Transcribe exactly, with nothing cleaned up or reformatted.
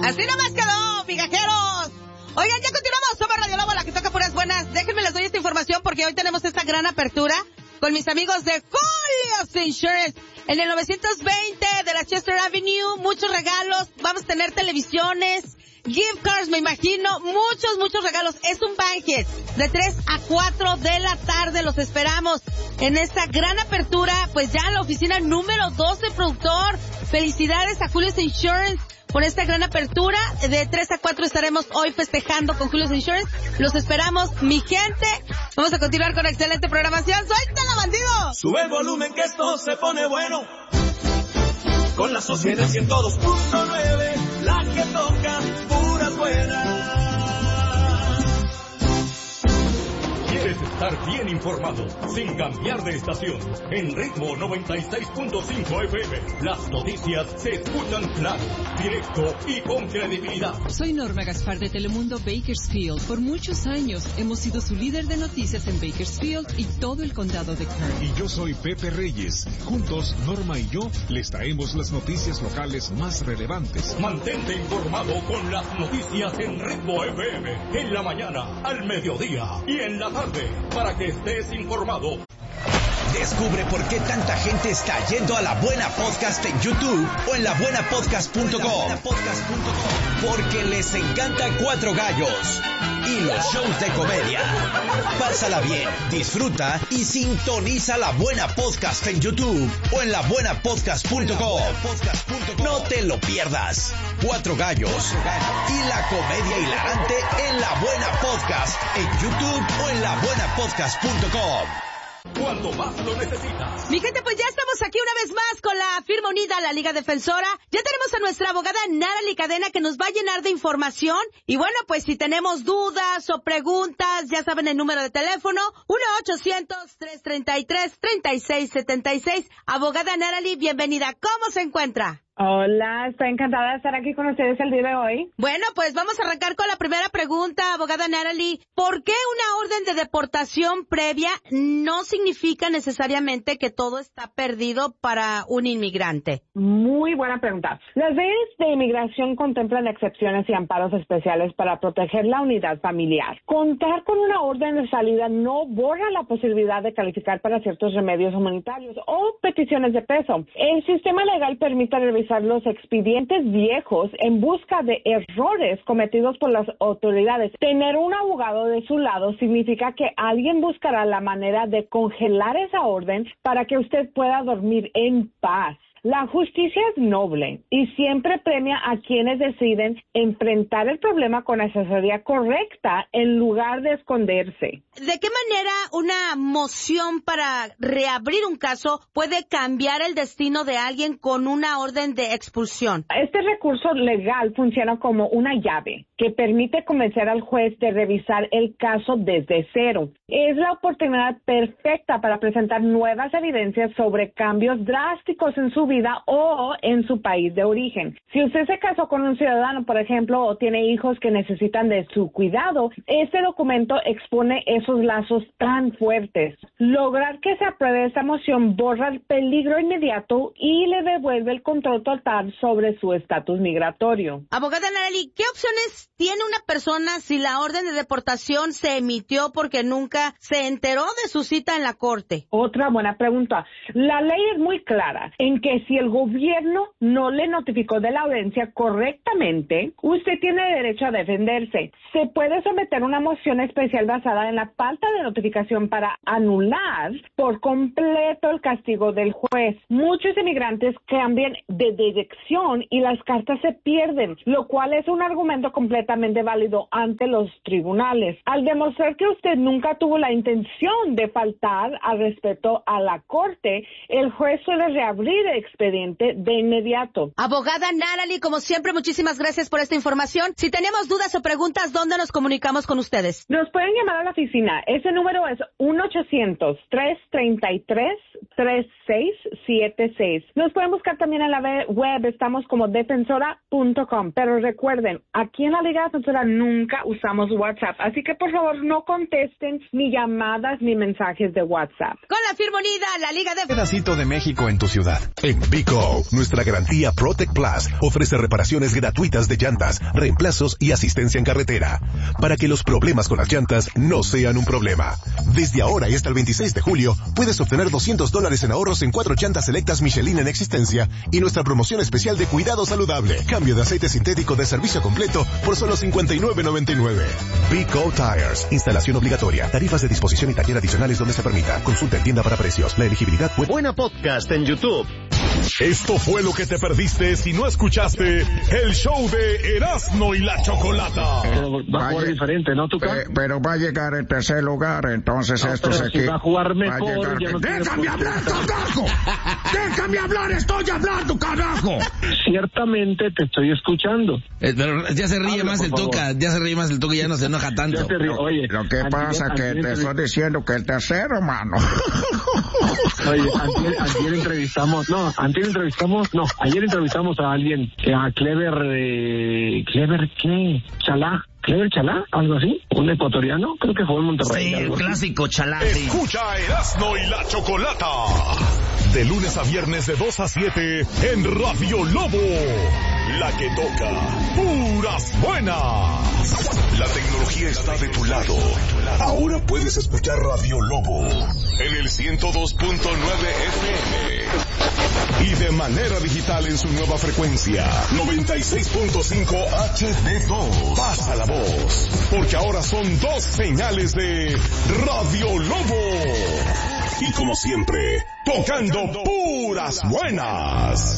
Así nomás quedó, migajeros. Oigan, ya continuamos. Somos Radio Lobo, la que toca puras buenas. Déjenme les doy esta información porque hoy tenemos esta gran apertura con mis amigos de Julius Insurance. En el novecientos veinte de la Chester Avenue, muchos regalos. Vamos a tener televisiones, gift cards, me imagino, muchos, muchos regalos. Es un banquet de tres a cuatro de la tarde. Los esperamos en esta gran apertura, pues ya en la oficina número doce, productor. Felicidades a Julius Insurance por esta gran apertura. De tres a cuatro estaremos hoy festejando con Julius Insurance. Los esperamos, mi gente. Vamos a continuar con excelente programación. ¡Suéltala, bandido! Sube el volumen que esto se pone bueno. Con la Sociedad ciento dos punto nueve, la que toca puras buenas. ¿Quieres estar bien informado sin cambiar de estación? En Ritmo noventa y seis punto cinco F M, las noticias se escuchan claro, directo y con credibilidad. Soy Norma Gaspar de Telemundo Bakersfield. Por muchos años hemos sido su líder de noticias en Bakersfield y todo el condado de Kern. Y yo soy Pepe Reyes. Juntos, Norma y yo les traemos las noticias locales más relevantes. Mantente informado con las noticias en Ritmo F M, en la mañana, al mediodía y en la tarde, para que estés informado. Descubre por qué tanta gente está yendo a La Buena Podcast en YouTube o en la buena podcast punto com. Porque les encanta Cuatro Gallos y los shows de comedia. Pásala bien, disfruta y sintoniza La Buena Podcast en YouTube o en la buena podcast punto com. No te lo pierdas. Cuatro Gallos y la comedia hilarante en La Buena Podcast en YouTube o en la buena podcast punto com. Cuando más lo necesitas. Mi gente, pues ya estamos aquí una vez más con la firma unida, la Liga Defensora. Ya tenemos a nuestra abogada Natalie Cadena que nos va a llenar de información. Y bueno, pues si tenemos dudas o preguntas, ya saben el número de teléfono, uno ochocientos, tres treinta y tres, treinta y seis setenta y seis. Abogada Natalie, bienvenida. ¿Cómo se encuentra? Hola, estoy encantada de estar aquí con ustedes el día de hoy. Bueno, pues vamos a arrancar con la primera pregunta, abogada Natalie. ¿Por qué una orden de deportación previa no significa necesariamente que todo está perdido para un inmigrante? Muy buena pregunta. Las leyes de inmigración contemplan excepciones y amparos especiales para proteger la unidad familiar. Contar con una orden de salida no borra la posibilidad de calificar para ciertos remedios humanitarios o peticiones de peso. El sistema legal permite revisar los expedientes viejos en busca de errores cometidos por las autoridades. Tener un abogado de su lado significa que alguien buscará la manera de congelar esa orden para que usted pueda dormir en paz. La justicia es noble y siempre premia a quienes deciden enfrentar el problema con asesoría correcta en lugar de esconderse. ¿De qué manera una moción para reabrir un caso puede cambiar el destino de alguien con una orden de expulsión? Este recurso legal funciona como una llave que permite convencer al juez de revisar el caso desde cero. Es la oportunidad perfecta para presentar nuevas evidencias sobre cambios drásticos en su vida o en su país de origen. Si usted se casó con un ciudadano, por ejemplo, o tiene hijos que necesitan de su cuidado, este documento expone esos lazos tan fuertes. Lograr que se apruebe esta moción borra el peligro inmediato y le devuelve el control total sobre su estatus migratorio. Abogada Natalie, ¿qué opciones tiene una persona si la orden de deportación se emitió porque nunca se enteró de su cita en la corte? Otra buena pregunta. La ley es muy clara en que si el gobierno no le notificó de la audiencia correctamente, usted tiene derecho a defenderse. Se puede someter una moción especial basada en la falta de notificación para anular por completo el castigo del juez. Muchos inmigrantes cambian de dirección y las cartas se pierden, lo cual es un argumento completamente válido ante los tribunales. Al demostrar que usted nunca tuvo la intención de faltar al respeto a la corte, el juez suele reabrir el expediente de inmediato. Abogada Natalie, como siempre, muchísimas gracias por esta información. Si tenemos dudas o preguntas, ¿dónde nos comunicamos con ustedes? Nos pueden llamar a la oficina. Ese número es uno ochocientos, tres treinta y tres, treinta y seis setenta y seis. Nos pueden buscar también en la web. Estamos como defensora punto com. Pero recuerden, aquí en la Liga Defensora nunca usamos WhatsApp, así que por favor no contesten ni llamadas ni mensajes de WhatsApp. Con la firma unida, la Liga de... Pedacito de México en tu ciudad. En Vico, nuestra garantía Protect Plus ofrece reparaciones gratuitas de llantas, reemplazos y asistencia en carretera, para que los problemas con las llantas no sean un problema. Desde ahora y hasta el veintiséis de julio, puedes obtener doscientos dólares en ahorros en cuatro llantas selectas Michelin en existencia y nuestra promoción especial de cuidado saludable. Cambio de aceite sintético de servicio completo por solo cincuenta y nueve noventa y nueve. Vico Tires. Instalación obligatoria. Tarifas de disposición y taller adicionales donde se permita. Consulta en tienda para precios. La elegibilidad puede... Buena Podcast en YouTube. Esto fue lo que te perdiste si no escuchaste el show de Erasmo y la Chocolata. Pero va a jugar diferente, ¿no, Tuca? Pe, pero va a llegar en tercer lugar, entonces no, estos aquí... Si va a jugar mejor, a llegar... no ¡Déjame hablar, carajo! ¡Déjame hablar! ¡Estoy hablando, carajo! Ciertamente te estoy escuchando. Eh, pero ya se ríe Habla, más el Tuca, ya se ríe más el Tuca y ya no se enoja tanto. Ya se ríe. Oye, lo que pasa es que te estoy diciendo que el tercero, mano. Oye, antier, antier entrevistamos, no, antier entrevistamos, no, ayer entrevistamos a alguien, a Clever, eh, Clever, ¿qué? Chalá. ¿Clever Chalá? ¿Algo así? ¿Un ecuatoriano? Creo que fue en Monterrey. Sí, el clásico Chalá. Escucha a Erasmo y la Chocolata. De lunes a viernes de dos a siete en Radio Lobo. La que toca puras buenas. La tecnología está de tu lado. Ahora puedes escuchar Radio Lobo en el ciento dos punto nueve F M. Y de manera digital en su nueva frecuencia, noventa y seis punto cinco H D dos. Pasa la voz, porque ahora son dos señales de Radio Lobo. Y como siempre, tocando puras buenas.